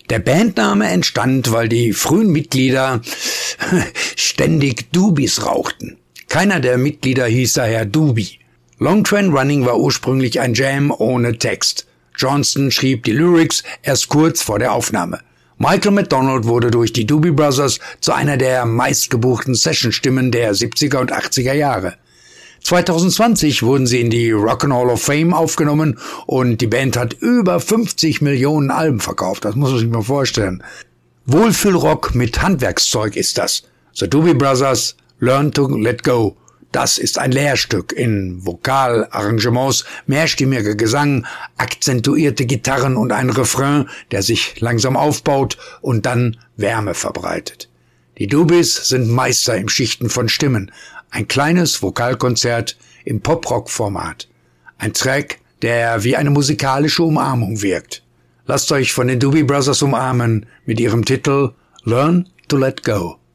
Der Bandname entstand, weil die frühen Mitglieder ständig Doobies rauchten. Keiner der Mitglieder hieß daher Doobie. Long Train Running war ursprünglich ein Jam ohne Text. Johnston schrieb die Lyrics erst kurz vor der Aufnahme. Michael McDonald wurde durch die Doobie Brothers zu einer der meistgebuchten Sessionstimmen der 70er und 80er Jahre. 2020 wurden sie in die Rock and Hall of Fame aufgenommen und die Band hat über 50 Millionen Alben verkauft. Das muss man sich mal vorstellen. Wohlfühlrock mit Handwerkszeug ist das. The Doobie Brothers, Learn to Let Go. Das ist ein Lehrstück in Vokalarrangements, mehrstimmiger Gesang, akzentuierte Gitarren und ein Refrain, der sich langsam aufbaut und dann Wärme verbreitet. Die Doobies sind Meister im Schichten von Stimmen. Ein kleines Vokalkonzert im Pop-Rock-Format. Ein Track, der wie eine musikalische Umarmung wirkt. Lasst euch von den Doobie Brothers umarmen mit ihrem Titel Learn to Let Go.